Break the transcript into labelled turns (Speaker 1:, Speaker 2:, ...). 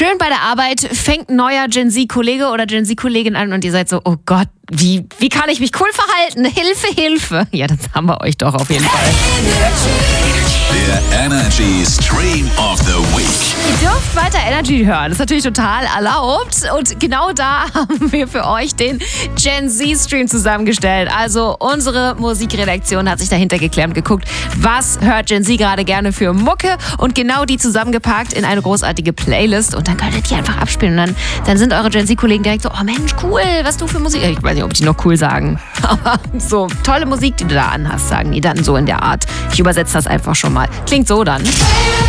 Speaker 1: Schön bei der Arbeit fängt ein neuer Gen Z-Kollege oder Gen Z-Kollegin an und ihr seid so, oh Gott, wie kann ich mich cool verhalten? Hilfe, Hilfe. Ja, das haben wir euch doch auf jeden Fall.
Speaker 2: Der Energy Stream of the Week.
Speaker 1: Ihr dürft weiter Energy hören, das ist natürlich total erlaubt. Und genau da haben wir für euch den Gen Z-Stream zusammengestellt. Also unsere Musikredaktion hat sich dahinter geklemmt und geguckt, was hört Gen Z gerade gerne für Mucke und genau die zusammengepackt in eine großartige Playlist. Und dann könnt ihr die einfach abspielen. Und dann sind eure Gen Z-Kollegen direkt so, oh Mensch, cool, was du für Musik... Ich weiß nicht, ob die noch cool sagen. Aber so, tolle Musik, die du da anhast, sagen die dann so in der Art. Ich übersetze das einfach schon mal. Klingt so dann.